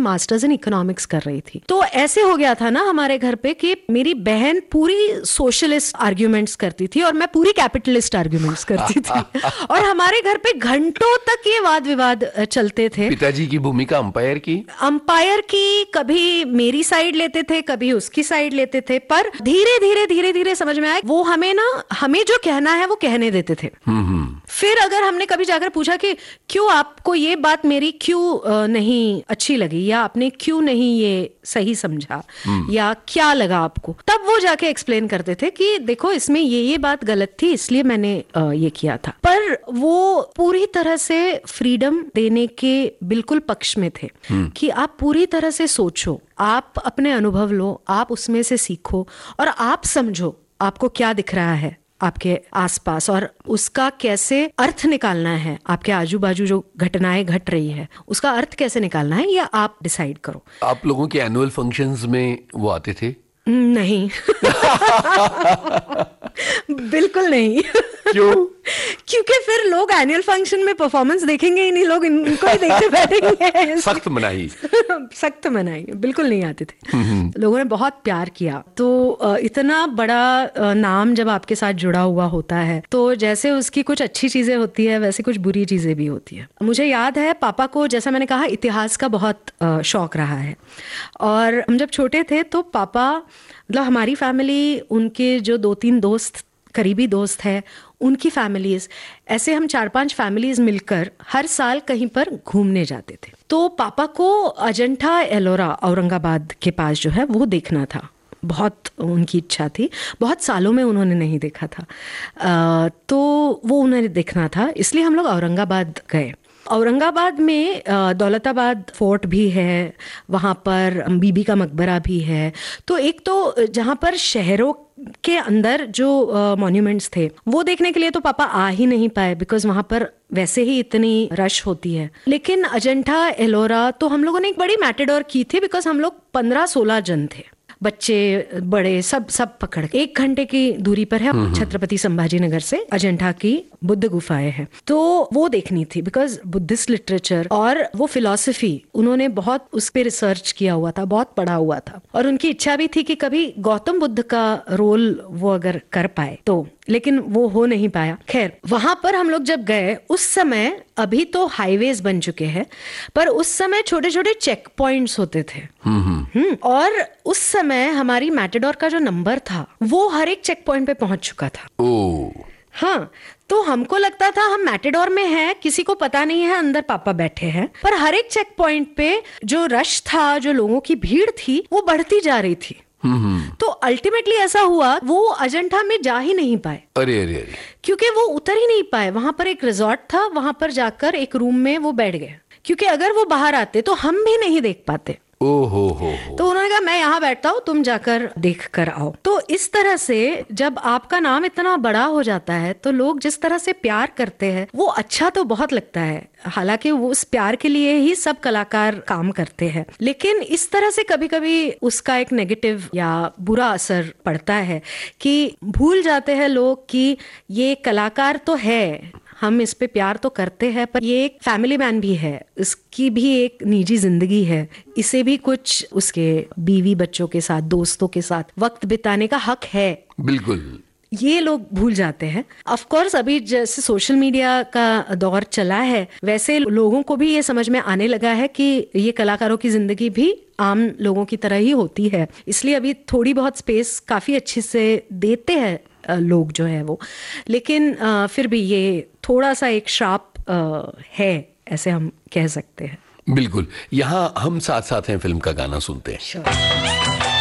Masters in economics कर रही थी। तो ऐसे हो गया था ना हमारे घर पे कि मेरी बहन पूरी सोशलिस्ट आर्ग्यूमेंट्स करती थी और मैं पूरी कैपिटलिस्ट आर्ग्यूमेंट्स करती थी और हमारे घर पे घंटों तक ये वाद विवाद चलते थे। पिताजी की भूमिका अंपायर की कभी मेरी साइड लेते थे, कभी उसकी साइड लेते थे, पर धीरे धीरे समझ में आया वो हमें जो कहना है वो कहने देते थे। फिर अगर हमने कभी जाकर पूछा कि क्यों आपको ये बात मेरी क्यों नहीं अच्छी लगी, या आपने क्यों नहीं ये सही समझा, या क्या लगा आपको, तब वो जाके एक्सप्लेन करते थे कि देखो इसमें ये बात गलत थी इसलिए मैंने ये किया था। पर वो पूरी तरह से फ्रीडम देने के बिल्कुल पक्ष में थे कि आप पूरी तरह से सोचो, आप अपने अनुभव लो, आप उसमें से सीखो और आप समझो आपको क्या दिख रहा है आपके आसपास और उसका कैसे अर्थ निकालना है। आपके आजू बाजू जो घटनाएं घट रही है उसका अर्थ कैसे निकालना है, या आप डिसाइड करो। आप लोगों के एनुअल फंक्शंस में वो आते थे? नहीं बिल्कुल नहीं। क्यों? क्योंकि फिर लोग एनुअल फंक्शन में परफॉर्मेंस देखेंगे ही नहीं, लोग इनको ही देखते बैठेंगे। सख्त मनाही बिल्कुल नहीं आते थे। लोगों ने बहुत प्यार किया। तो इतना बड़ा नाम जब आपके साथ जुड़ा हुआ होता है तो जैसे उसकी कुछ अच्छी चीजें होती है वैसे कुछ बुरी चीजें भी होती है। मुझे याद है पापा को, जैसा मैंने कहा, इतिहास का बहुत शौक रहा है और हम जब छोटे थे तो पापा, मतलब हमारी फैमिली, उनके जो 2-3 दोस्त, करीबी दोस्त है, उनकी फैमिलीज, ऐसे हम 4-5 फैमिलीज मिलकर हर साल कहीं पर घूमने जाते थे। तो पापा को अजंठा एलोरा औरंगाबाद के पास जो है वो देखना था, बहुत उनकी इच्छा थी, बहुत सालों में उन्होंने नहीं देखा था। तो वो उन्हें देखना था, इसलिए हम लोग औरंगाबाद गए। औरंगाबाद में दौलताबाद फोर्ट भी है, वहाँ पर बीबी का मकबरा भी है। तो एक तो जहाँ पर शहरों के अंदर जो मॉन्यूमेंट्स थे वो देखने के लिए तो पापा आ ही नहीं पाए, बिकॉज वहाँ पर वैसे ही इतनी रश होती है। लेकिन अजंठा एलोरा तो हम लोगों ने एक बड़ी मैटेडोर की थी, बिकॉज हम लोग 15-16 जन थे, बच्चे बड़े सब पकड़। 1 घंटे की दूरी पर है छत्रपति संभाजी नगर से अजंठा की बुद्ध गुफाएं हैं, तो वो देखनी थी, बिकॉज बुद्धिस्ट लिटरेचर और वो फिलॉसफी उन्होंने बहुत उस पर रिसर्च किया हुआ था, बहुत पढ़ा हुआ था, और उनकी इच्छा भी थी कि कभी गौतम बुद्ध का रोल वो अगर कर पाए तो, लेकिन वो हो नहीं पाया। खैर, वहां पर हम लोग जब गए उस समय, अभी तो हाईवेज बन चुके हैं, पर उस समय छोटे छोटे चेक पॉइंट्स होते थे। और उस समय हमारी मैटेडोर का जो नंबर था वो हर एक चेक पॉइंट पे पहुंच चुका था। हाँ, तो हमको लगता था हम मैटेडोर में हैं, किसी को पता नहीं है अंदर पापा बैठे हैं, पर हर एक चेक पॉइंट पे जो रश था, जो लोगों की भीड़ थी, वो बढ़ती जा रही थी। तो अल्टीमेटली ऐसा हुआ वो अजंठा में जा ही नहीं पाए। अरे क्योंकि वो उतर ही नहीं पाए। वहां पर एक रिजॉर्ट था, वहां पर जाकर एक रूम में वो बैठ गए, क्योंकि अगर वो बाहर आते तो हम भी नहीं देख पाते। तो उन्होंने कहा मैं यहाँ बैठता हूँ, तुम जाकर देख कर आओ। तो इस तरह से जब आपका नाम इतना बड़ा हो जाता है तो लोग जिस तरह से प्यार करते हैं वो अच्छा तो बहुत लगता है। हालांकि वो उस प्यार के लिए ही सब कलाकार काम करते हैं, लेकिन इस तरह से कभी कभी उसका एक नेगेटिव या बुरा असर पड़ता है कि भूल जाते हैं लोग कि ये कलाकार तो है, हम इस पे प्यार तो करते हैं, पर ये एक फैमिली मैन भी है, इसकी भी एक निजी जिंदगी है, इसे भी कुछ उसके बीवी बच्चों के साथ, दोस्तों के साथ वक्त बिताने का हक है। बिल्कुल, ये लोग भूल जाते हैं। ऑफ कोर्स अभी जैसे सोशल मीडिया का दौर चला है, वैसे लोगों को भी ये समझ में आने लगा है कि ये कलाकारों की जिंदगी भी आम लोगों की तरह ही होती है, इसलिए अभी थोड़ी बहुत स्पेस काफी अच्छे से देते हैं लोग जो है वो। लेकिन फिर भी ये थोड़ा सा एक श्राप है, ऐसे हम कह सकते हैं। बिल्कुल। यहाँ हम साथ साथ हैं फिल्म का गाना सुनते हैं। Sure.